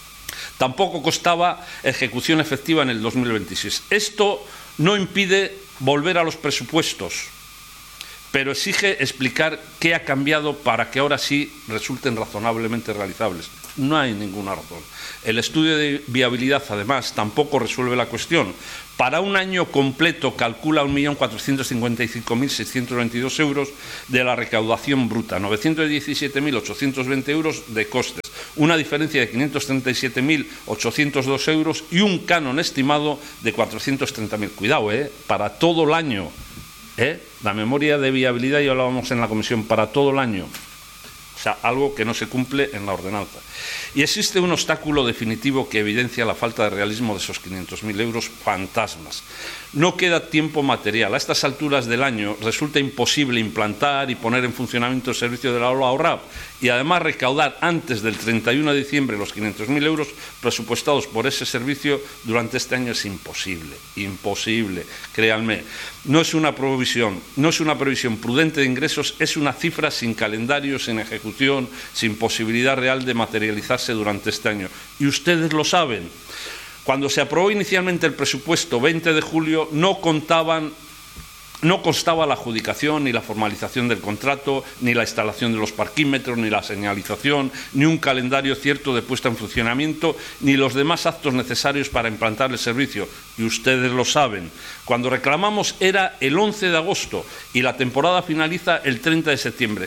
Tampoco costaba ejecución efectiva en el dos mil veintiséis. Esto no impide volver a los presupuestos, pero exige explicar qué ha cambiado para que ahora sí resulten razonablemente realizables. No hay ninguna razón. El estudio de viabilidad, además, tampoco resuelve la cuestión. Para un año completo calcula un millón cuatrocientos cincuenta y cinco mil seiscientos veintidós euros de la recaudación bruta, novecientos diecisiete mil ochocientos veinte euros de costes, una diferencia de quinientos treinta y siete mil ochocientos dos euros y un canon estimado de cuatrocientos treinta mil. Cuidado, ¿eh? Para todo el año. ¿eh? La memoria de viabilidad, ya hablábamos en la comisión, para todo el año. O sea, algo que no se cumple en la ordenanza. Y existe un obstáculo definitivo que evidencia la falta de realismo de esos quinientos mil euros fantasmas. No queda tiempo material. A estas alturas del año resulta imposible implantar y poner en funcionamiento el servicio de la Ola Ahorrab y además recaudar antes del treinta y uno de diciembre los quinientos mil euros presupuestados por ese servicio durante este año es imposible. Imposible, créanme. No es una provisión, no es una previsión prudente de ingresos, es una cifra sin calendario, sin ejecución, sin posibilidad real de materializarse durante este año. Y ustedes lo saben. Cuando se aprobó inicialmente el presupuesto veinte de julio, no contaban, no constaba la adjudicación, ni la formalización del contrato, ni la instalación de los parquímetros, ni la señalización, ni un calendario cierto de puesta en funcionamiento, ni los demás actos necesarios para implantar el servicio. Y ustedes lo saben. Cuando reclamamos era el once de agosto y la temporada finaliza el treinta de septiembre.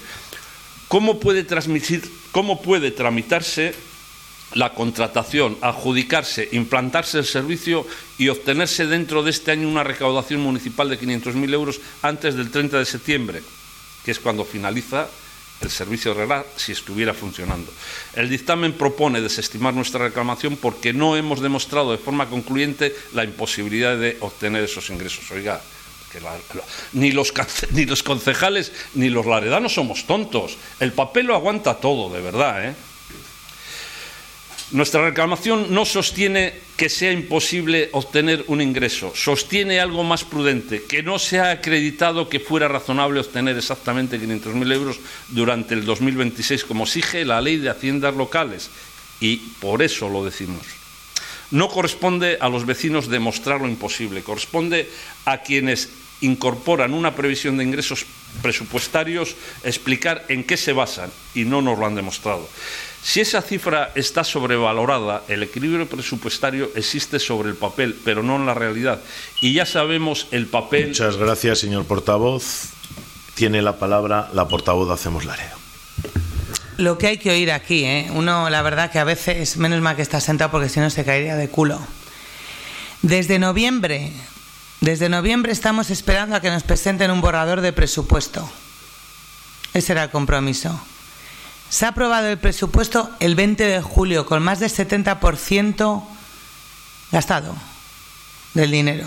¿Cómo puede transmitir, cómo puede tramitarse la contratación, adjudicarse, implantarse el servicio y obtenerse dentro de este año una recaudación municipal de quinientos mil euros antes del treinta de septiembre, que es cuando finaliza el servicio regular si estuviera funcionando? El dictamen propone desestimar nuestra reclamación porque no hemos demostrado de forma concluyente la imposibilidad de obtener esos ingresos. Oiga, que la, la, ni, los, ni los concejales ni los laredanos somos tontos. El papel lo aguanta todo, de verdad, ¿eh? Nuestra reclamación no sostiene que sea imposible obtener un ingreso, sostiene algo más prudente, que no se ha acreditado que fuera razonable obtener exactamente quinientos mil euros durante el dos mil veintiséis, como exige la Ley de Haciendas Locales, y por eso lo decimos. No corresponde a los vecinos demostrar lo imposible, corresponde a quienes incorporan una previsión de ingresos presupuestarios explicar en qué se basan, y no nos lo han demostrado. Si esa cifra está sobrevalorada, el equilibrio presupuestario existe sobre el papel, pero no en la realidad. Y ya sabemos el papel... Muchas gracias, señor portavoz. Tiene la palabra la portavoz de Hacemos Laredo. Lo que hay que oír aquí, ¿eh? Uno, la verdad que a veces, menos mal que está sentado porque si no se caería de culo. Desde noviembre, desde noviembre estamos esperando a que nos presenten un borrador de presupuesto. Ese era el compromiso. Se ha aprobado el presupuesto el veinte de julio con más del setenta por ciento gastado del dinero.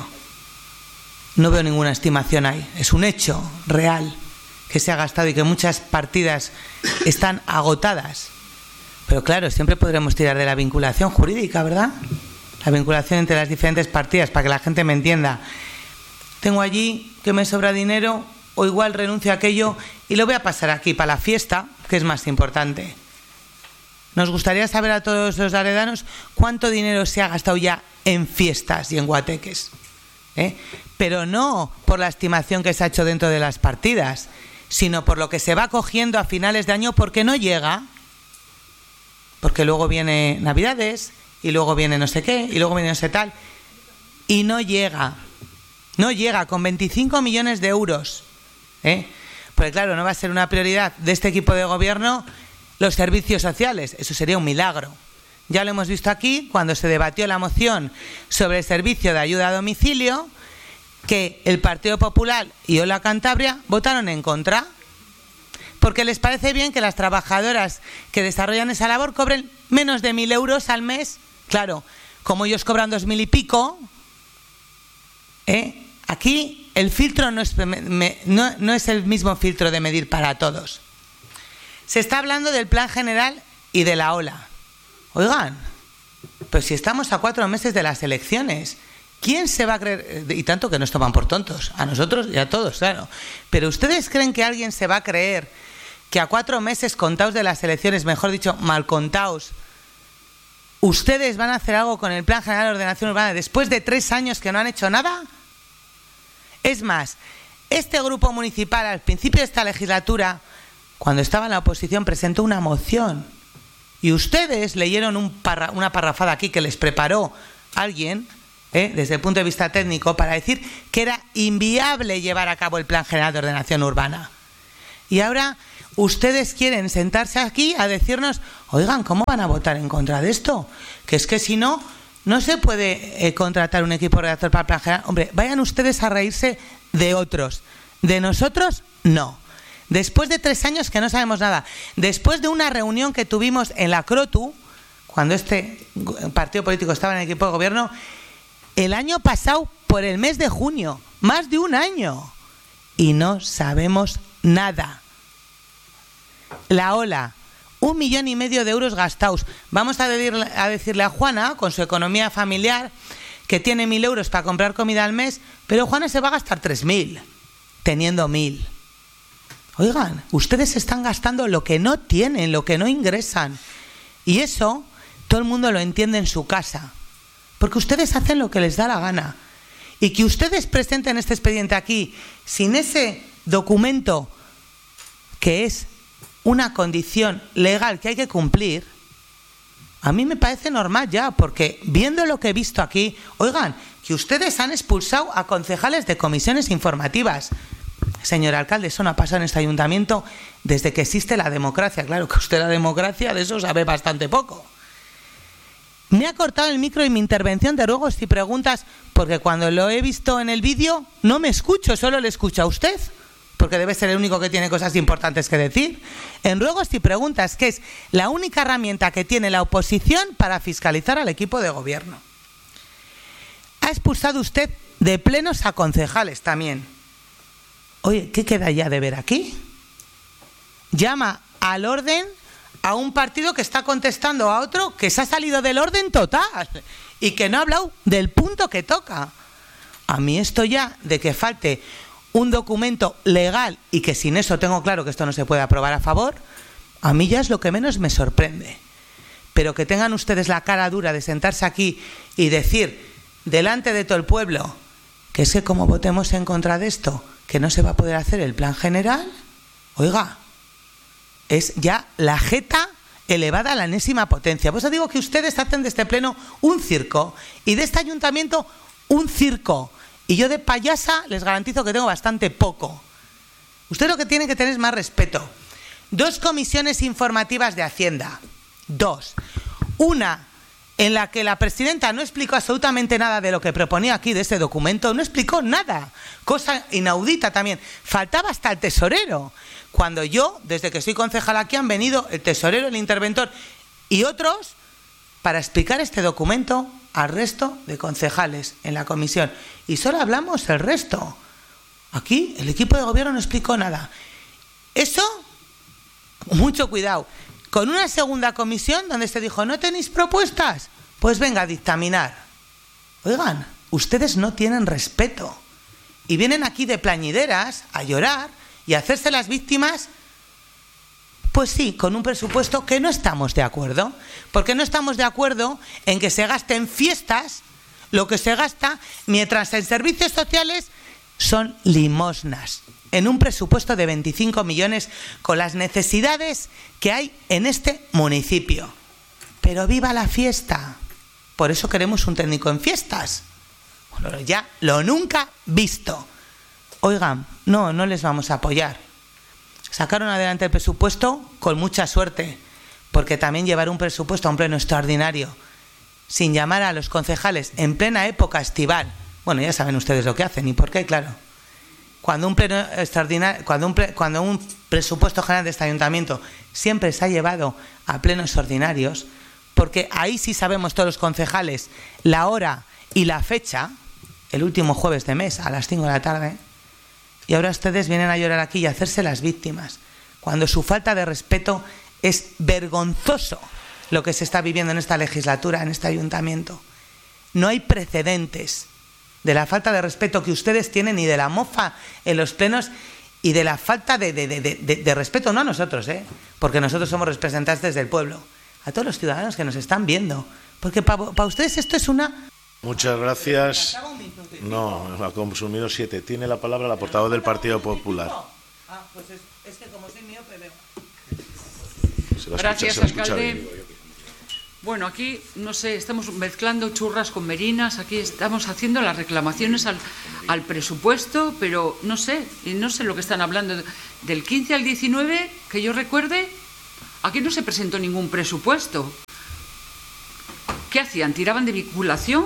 No veo ninguna estimación ahí. Es un hecho real que se ha gastado y que muchas partidas están agotadas. Pero claro, siempre podremos tirar de la vinculación jurídica, ¿verdad? La vinculación entre las diferentes partidas, para que la gente me entienda. Tengo allí que me sobra dinero o igual renuncio a aquello y lo voy a pasar aquí para la fiesta, que es más importante. Nos gustaría saber a todos los laredanos cuánto dinero se ha gastado ya en fiestas y en guateques, ¿eh? Pero no por la estimación que se ha hecho dentro de las partidas, sino por lo que se va cogiendo a finales de año porque no llega, porque luego viene Navidades y luego viene no sé qué y luego viene no sé tal y no llega, no llega con veinticinco millones de euros, ¿eh? Porque claro, no va a ser una prioridad de este equipo de gobierno los servicios sociales, eso sería un milagro. Ya lo hemos visto aquí cuando se debatió la moción sobre el servicio de ayuda a domicilio, que el Partido Popular y Hola Cantabria votaron en contra, porque les parece bien que las trabajadoras que desarrollan esa labor cobren menos de mil euros al mes. Claro, como ellos cobran dos mil y pico, ¿eh? Aquí el filtro no es, me, no, no es el mismo filtro de medir para todos. Se está hablando del plan general y de la ola. Oigan, pues si estamos a cuatro meses de las elecciones, ¿quién se va a creer? Y tanto que nos toman por tontos, a nosotros y a todos, claro. Pero ¿ustedes creen que alguien se va a creer que a cuatro meses contados de las elecciones, mejor dicho, mal contados, ustedes van a hacer algo con el Plan General de Ordenación Urbana después de tres años que no han hecho nada? Es más, Este grupo municipal, al principio de esta legislatura, cuando estaba en la oposición, presentó una moción. Y ustedes leyeron un parra, una parrafada aquí que les preparó alguien, ¿eh? desde el punto de vista técnico, para decir que era inviable llevar a cabo el Plan General de Ordenación Urbana. Y ahora ustedes quieren sentarse aquí a decirnos, oigan, ¿cómo van a votar en contra de esto? Que es que si no, no se puede eh, contratar un equipo redactor para el Plan General. Hombre, vayan ustedes a reírse de otros. De nosotros, no. Después de tres años que no sabemos nada, después de una reunión que tuvimos en la Crotu, cuando este partido político estaba en el equipo de gobierno, el año pasado, por el mes de junio, más de un año, y no sabemos nada. La ola, un millón y medio de euros gastados. Vamos a, decirle, a decirle a Juana, con su economía familiar, que tiene mil euros para comprar comida al mes, pero Juana se va a gastar tres mil, teniendo mil. Oigan, ustedes están gastando lo que no tienen, lo que no ingresan. Y eso todo el mundo lo entiende en su casa. Porque ustedes hacen lo que les da la gana. Y que ustedes presenten este expediente aquí sin ese documento que es una condición legal que hay que cumplir, a mí me parece normal ya, porque viendo lo que he visto aquí, oigan, que ustedes han expulsado a concejales de comisiones informativas. Señor alcalde, eso no ha pasado en este ayuntamiento desde que existe la democracia. Claro que usted la democracia, de eso sabe bastante poco. Me ha cortado el micro y mi intervención de ruegos y preguntas, porque cuando lo he visto en el vídeo no me escucho, solo le escucho a usted, porque debe ser el único que tiene cosas importantes que decir. En ruegos y preguntas, que es la única herramienta que tiene la oposición para fiscalizar al equipo de gobierno. Ha expulsado usted de plenos a concejales también. Oye, ¿qué queda ya de ver aquí? Llama al orden a un partido que está contestando a otro que se ha salido del orden total y que no ha hablado del punto que toca. A mí esto ya de que falte un documento legal y que sin eso tengo claro que esto no se puede aprobar a favor, a mí ya es lo que menos me sorprende. Pero que tengan ustedes la cara dura de sentarse aquí y decir delante de todo el pueblo que es que como votemos en contra de esto, que no se va a poder hacer el plan general, oiga, es ya la jeta elevada a la enésima potencia. Pues os digo que ustedes hacen de este pleno un circo y de este ayuntamiento un circo. Y yo de payasa les garantizo que tengo bastante poco. Ustedes lo que tienen que tener es más respeto. Dos comisiones informativas de Hacienda. Dos. Una en la que la presidenta no explicó absolutamente nada de lo que proponía aquí de ese documento, no explicó nada, cosa inaudita también. Faltaba hasta el tesorero, cuando yo, desde que soy concejal aquí, han venido el tesorero, el interventor y otros para explicar este documento al resto de concejales en la comisión. Y solo hablamos el resto. Aquí el equipo de gobierno no explicó nada. Eso, mucho cuidado. Con una segunda comisión donde se dijo, ¿no tenéis propuestas? Pues venga a dictaminar. Oigan, ustedes no tienen respeto. Y vienen aquí de plañideras a llorar y a hacerse las víctimas, pues sí, con un presupuesto que no estamos de acuerdo. Porque no estamos de acuerdo en que se gaste en fiestas lo que se gasta, mientras en servicios sociales son limosnas. En un presupuesto de veinticinco millones con las necesidades que hay en este municipio. Pero viva la fiesta. Por eso queremos un técnico en fiestas. Bueno, ya lo nunca visto. Oigan, no, no les vamos a apoyar. Sacaron adelante el presupuesto con mucha suerte, porque también llevar un presupuesto a un pleno extraordinario sin llamar a los concejales en plena época estival. Bueno, ya saben ustedes lo que hacen y por qué, claro. Cuando un pleno extraordinario, cuando un, pre, cuando un presupuesto general de este ayuntamiento siempre se ha llevado a plenos ordinarios, porque ahí sí sabemos todos los concejales la hora y la fecha, el último jueves de mes a las cinco de la tarde, y ahora ustedes vienen a llorar aquí y a hacerse las víctimas, cuando su falta de respeto es vergonzoso lo que se está viviendo en esta legislatura, en este ayuntamiento. No hay precedentes de la falta de respeto que ustedes tienen y de la mofa en los plenos y de la falta de, de, de, de, de respeto, no a nosotros, ¿eh? Porque nosotros somos representantes del pueblo, a todos los ciudadanos que nos están viendo, porque para pa ustedes esto es una Muchas gracias. No, ha consumido siete. Tiene la palabra la portavoz del Partido Popular. Ah, pues es, es que como soy miope veo. Gracias, alcalde. Bueno, aquí, no sé, estamos mezclando churras con merinas, aquí estamos haciendo las reclamaciones al, al presupuesto, pero no sé, y no sé lo que están hablando. Del quince al diecinueve, que yo recuerde, aquí no se presentó ningún presupuesto. ¿Qué hacían? ¿Tiraban de vinculación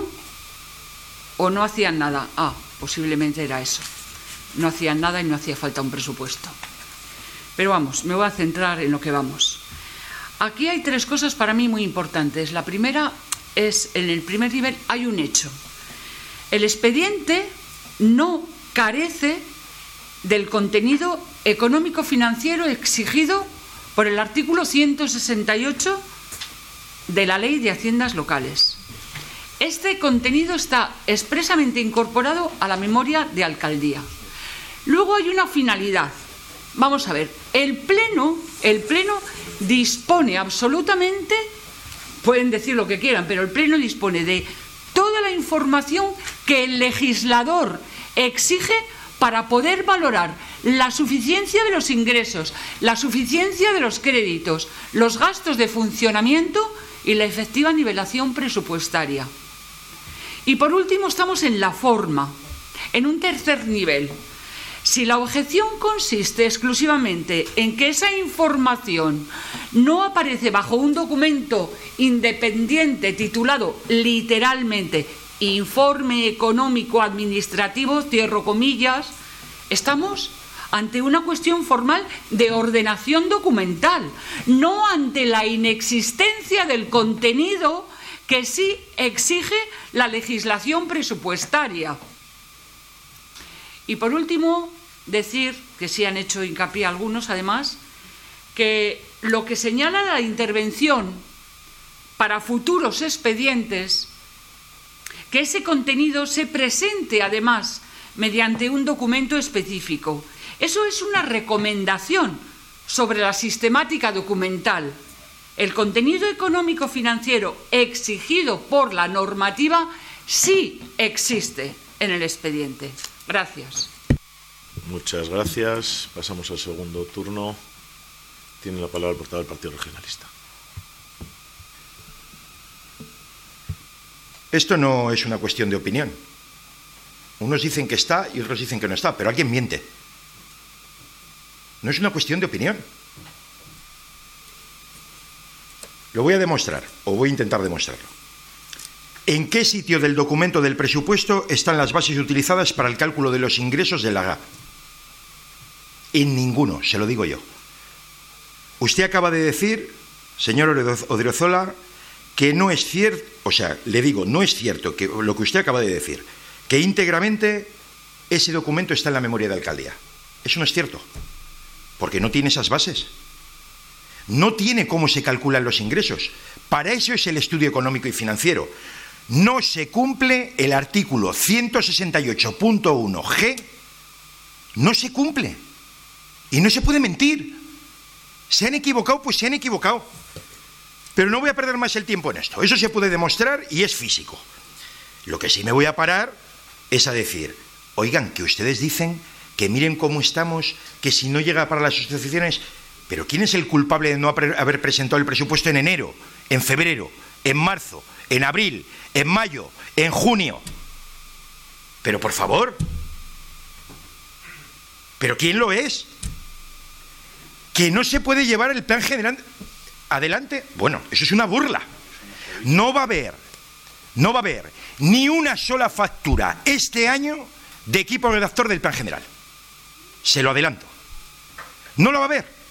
o no hacían nada? Ah, posiblemente era eso. No hacían nada y no hacía falta un presupuesto. Pero vamos, me voy a centrar en lo que vamos. Aquí hay tres cosas para mí muy importantes. La primera es, en el primer nivel hay un hecho. El expediente no carece del contenido económico-financiero exigido por el artículo ciento sesenta y ocho de la Ley de Haciendas Locales. Este contenido está expresamente incorporado a la memoria de alcaldía. Luego hay una finalidad. Vamos a ver, el Pleno, el Pleno dispone absolutamente, pueden decir lo que quieran, pero el Pleno dispone de toda la información que el legislador exige para poder valorar la suficiencia de los ingresos, la suficiencia de los créditos, los gastos de funcionamiento y la efectiva nivelación presupuestaria. Y por último estamos en la forma, en un tercer nivel. Si la objeción consiste exclusivamente en que esa información no aparece bajo un documento independiente titulado literalmente Informe Económico Administrativo, cierro comillas, estamos ante una cuestión formal de ordenación documental, no ante la inexistencia del contenido que sí exige la legislación presupuestaria. Y por último, decir, que sí han hecho hincapié algunos además, que lo que señala la intervención para futuros expedientes, que ese contenido se presente además mediante un documento específico. Eso es una recomendación sobre la sistemática documental. El contenido económico-financiero exigido por la normativa sí existe en el expediente. Gracias. Muchas gracias. Pasamos al segundo turno. Tiene la palabra el portavoz del Partido Regionalista. Esto no es una cuestión de opinión. Unos dicen que está y otros dicen que no está, pero alguien miente. No es una cuestión de opinión. Lo voy a demostrar, o voy a intentar demostrarlo. ¿En qué sitio del documento del presupuesto están las bases utilizadas para el cálculo de los ingresos de la G A P? En ninguno, se lo digo yo. Usted acaba de decir, señor Odriozola, que no es cierto, o sea, le digo, no es cierto que lo que usted acaba de decir, que íntegramente ese documento está en la memoria de alcaldía. Eso no es cierto, porque no tiene esas bases. No tiene cómo se calculan los ingresos. Para eso es el estudio económico y financiero. No se cumple el artículo ciento sesenta y ocho punto uno G. No se cumple. Y no se puede mentir. ¿Se han equivocado? Pues se han equivocado. Pero no voy a perder más el tiempo en esto. Eso se puede demostrar y es físico. Lo que sí me voy a parar es a decir, oigan, que ustedes dicen que miren cómo estamos, que si no llega para las asociaciones... Pero ¿quién es el culpable de no haber presentado el presupuesto en enero, en febrero, en marzo, en abril, en mayo, en junio? Pero por favor, ¿pero quién lo es? ¿Que no se puede llevar el plan general adelante? Bueno, eso es una burla. No va a haber, no va a haber ni una sola factura este año de equipo redactor del plan general. Se lo adelanto. No lo va a haber.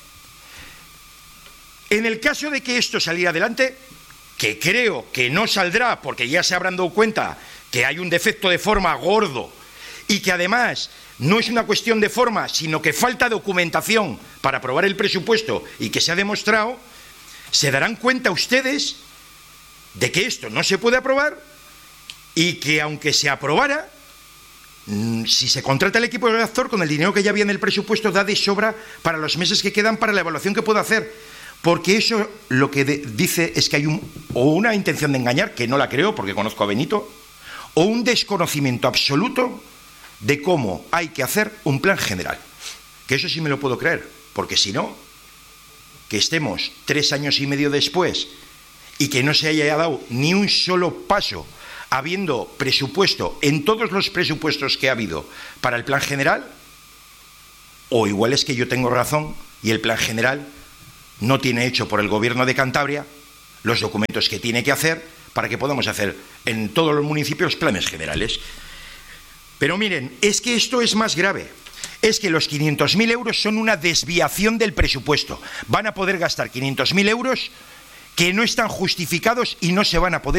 En el caso de que esto saliera adelante, que creo que no saldrá porque ya se habrán dado cuenta que hay un defecto de forma gordo y que además no es una cuestión de forma, sino que falta documentación para aprobar el presupuesto y que se ha demostrado, se darán cuenta ustedes de que esto no se puede aprobar y que aunque se aprobara, si se contrata el equipo redactor con el dinero que ya había en el presupuesto da de sobra para los meses que quedan para la evaluación que pueda hacer. Porque eso lo que de, dice es que hay un, o una intención de engañar, que no la creo porque conozco a Benito, o un desconocimiento absoluto de cómo hay que hacer un plan general. Que eso sí me lo puedo creer, porque si no, que estemos tres años y medio después y que no se haya dado ni un solo paso habiendo presupuesto en todos los presupuestos que ha habido para el plan general, o igual es que yo tengo razón y el plan general no tiene hecho por el Gobierno de Cantabria los documentos que tiene que hacer para que podamos hacer en todos los municipios planes generales. Pero miren, es que esto es más grave. Es que los quinientos mil euros son una desviación del presupuesto. Van a poder gastar quinientos mil euros que no están justificados y no se van a poder